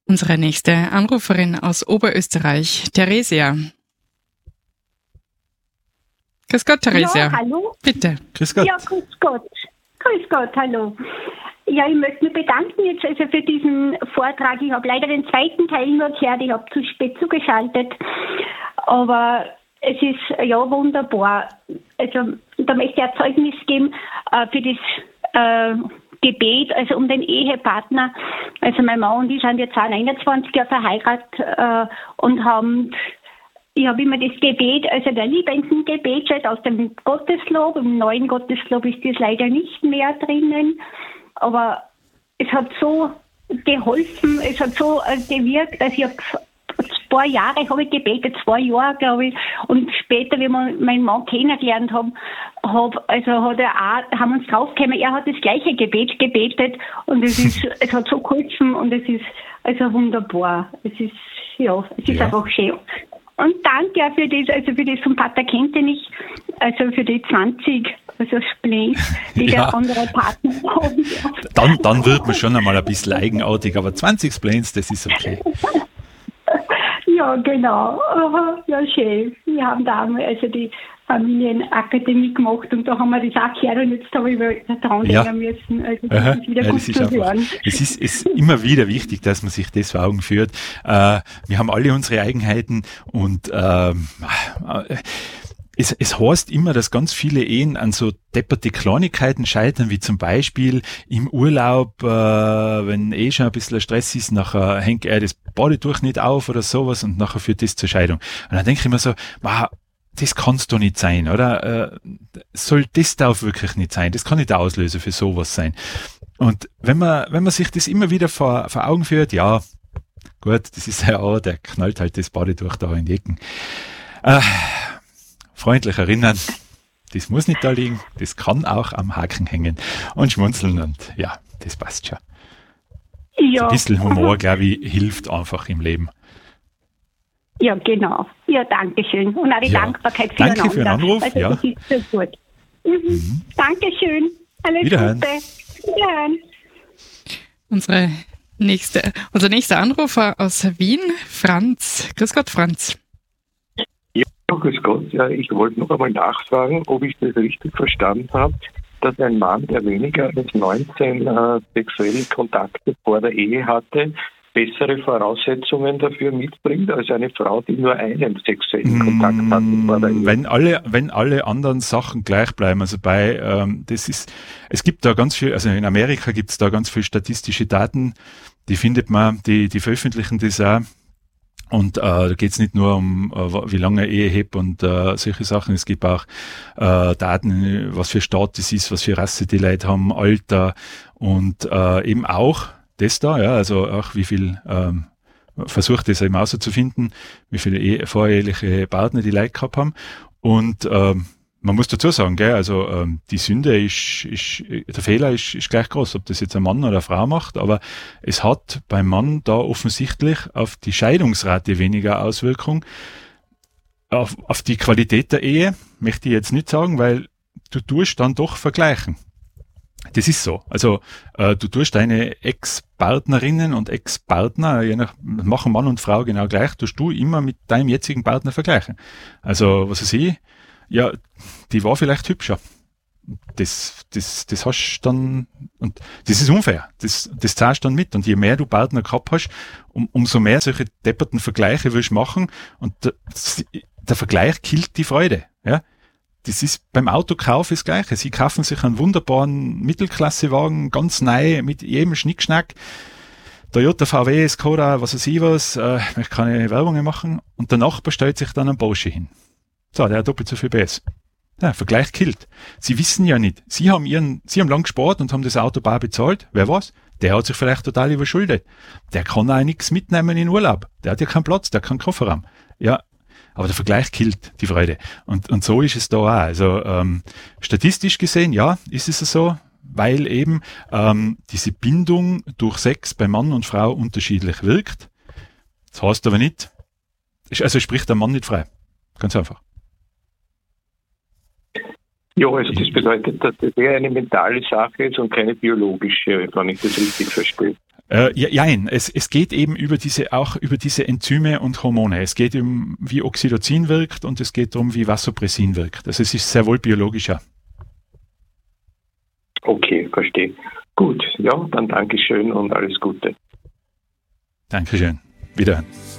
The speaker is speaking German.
Unsere nächste Anruferin aus Oberösterreich, Theresia. Grüß Gott, Theresia. Ja, hallo. Bitte. Grüß Gott. Ja, grüß Gott. Grüß Gott, hallo. Ja, ich möchte mich bedanken jetzt also für diesen Vortrag. Ich habe leider den zweiten Teil nur gehört, ich habe zu spät zugeschaltet. Aber es ist ja wunderbar. Also da möchte ich ein Zeugnis geben für das Gebet, also um den Ehepartner. Also mein Mann und ich sind jetzt auch 21 Jahre verheiratet und ich habe immer das Gebet, also der liebenden Gebet aus dem Gotteslob. Im neuen Gotteslob ist das leider nicht mehr drinnen. Aber es hat so geholfen, es hat so gewirkt, dass ich ein paar Jahre habe ich gebetet, 2 Jahre, glaube ich. Und später, wie wir meinen Mann kennengelernt haben, haben wir uns draufgekommen, er hat das gleiche Gebet gebetet und es hat so geholfen und es ist also wunderbar. Es ist einfach schön. Und danke auch für das vom Pater Kentenich, also für die 20, also Spleens, die der andere Partner haben. Dann wird man schon einmal ein bisschen eigenartig, aber 20 Spleens, das ist okay. Ja, genau. Ja, schön. Wir haben da einmal also die Familienakademie gemacht und da haben wir das auch gehört und jetzt habe ich dran denken müssen. Also das ist wieder gut zu hören. Es ist immer wieder wichtig, dass man sich das vor Augen führt. Wir haben alle unsere Eigenheiten und es heißt immer, dass ganz viele Ehen an so depperte Kleinigkeiten scheitern, wie zum Beispiel im Urlaub, wenn schon ein bisschen Stress ist, nachher hängt er das Badetuch nicht auf oder sowas und nachher führt das zur Scheidung. Und dann denke ich mir so, wow, das kann's doch nicht sein, oder? Soll das da wirklich nicht sein? Das kann nicht der Auslöser für sowas sein. Und wenn man sich das immer wieder vor Augen führt, ja, gut, das ist ja der knallt halt das Badetuch da in die Ecken. Freundlich erinnern, das muss nicht da liegen, das kann auch am Haken hängen und schmunzeln und ja, das passt schon. Ja. Ein bisschen Humor, glaube ich, hilft einfach im Leben. Ja, genau. Ja, danke schön. Und auch die Dankbarkeit für Danke für den Anruf. Also, das ist so gut. Dankeschön. Alles Wiederhören. Gute. Wiederhören. Unser nächster Anrufer aus Wien, Franz. Grüß Gott, Franz. Ja, grüß Gott. Ja, ich wollte noch einmal nachfragen, ob ich das richtig verstanden habe, dass ein Mann, der weniger als 19 sexuelle Kontakte vor der Ehe hatte, bessere Voraussetzungen dafür mitbringt als eine Frau, die nur einen sexuellen Kontakt hat vor der Ehe. Wenn alle anderen Sachen gleich bleiben, also es gibt da ganz viel, also in Amerika gibt es da ganz viel statistische Daten, die findet man, die veröffentlichen das auch. Und da geht es nicht nur um, wie lange eine Ehe hebt und solche Sachen. Es gibt auch Daten, was für Staat das ist, was für Rasse die Leute haben, Alter und eben auch das da, ja, also auch wie viel versucht das eben herauszufinden, wie viele voreheliche Partner die Leute gehabt haben. Und man muss dazu sagen, gell, also die Sünde der Fehler ist gleich groß, ob das jetzt ein Mann oder eine Frau macht, aber es hat beim Mann da offensichtlich auf die Scheidungsrate weniger Auswirkung. Auf die Qualität der Ehe möchte ich jetzt nicht sagen, weil du tust dann doch vergleichen. Das ist so. Also du tust deine Ex-Partnerinnen und Ex-Partner, machen Mann und Frau genau gleich, tust du immer mit deinem jetzigen Partner vergleichen. Also was weiß ich, ja, die war vielleicht hübscher. Das hast dann, und das ist unfair. Das zahlst dann mit. Und je mehr du Partner gehabt hast, umso mehr solche depperten Vergleiche willst du machen. Und der Vergleich killt die Freude. Ja? Das ist beim Autokauf das Gleiche. Sie kaufen sich einen wunderbaren Mittelklassewagen, ganz neu, mit jedem Schnickschnack. Toyota, VW, Skoda, was weiß ich was. Ich möchte keine Werbung machen. Und der Nachbar stellt sich dann einen Porsche hin. So, der hat doppelt so viel PS. Ja, Vergleich killt. Sie wissen ja nicht. Sie haben lang gespart und haben das Auto bar bezahlt. Wer weiß? Der hat sich vielleicht total überschuldet. Der kann auch nichts mitnehmen in Urlaub. Der hat ja keinen Platz, der hat keinen Kofferraum. Ja, aber der Vergleich killt die Freude. Und so ist es da auch. Also statistisch gesehen, ja, ist es so, weil eben diese Bindung durch Sex bei Mann und Frau unterschiedlich wirkt. Das heißt aber nicht, also spricht der Mann nicht frei. Ganz einfach. Ja, also das bedeutet, dass das eher eine mentale Sache ist und keine biologische, wenn ich das richtig verstehe. Es geht eben über diese Enzyme und Hormone. Es geht um, wie Oxytocin wirkt und es geht darum, wie Vasopressin wirkt. Also es ist sehr wohl biologischer. Okay, verstehe. Gut, ja, dann Dankeschön und alles Gute. Dankeschön. Wiederhören.